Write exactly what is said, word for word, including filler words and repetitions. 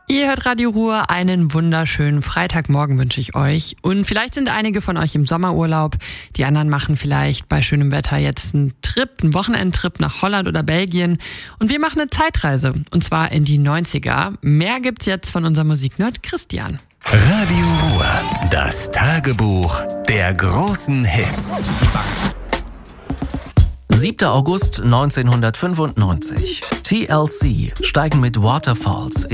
Ihr hört Radio Ruhr, einen wunderschönen Freitagmorgen wünsche ich euch. Und vielleicht sind einige von euch im Sommerurlaub, die anderen machen vielleicht bei schönem Wetter jetzt einen Trip, einen Wochenendtrip nach Holland oder Belgien. Und wir machen eine Zeitreise, und zwar in die neunziger. Mehr gibt's jetzt von unserem Musiknerd Christian. Radio Ruhr, das Tagebuch der großen Hits. siebter August neunzehnhundertfünfundneunzig. T L C steigen mit Waterfalls